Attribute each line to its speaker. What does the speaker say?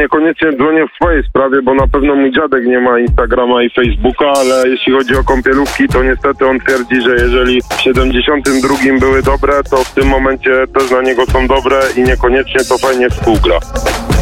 Speaker 1: niekoniecznie dzwonię w swojej sprawie, bo na pewno mój dziadek nie ma Instagrama i Facebooka, ale jeśli chodzi o kąpielówki, to niestety on twierdzi, że jeżeli w 72 były dobre, to w tym momencie też na niego są dobre i niekoniecznie to fajnie współgra.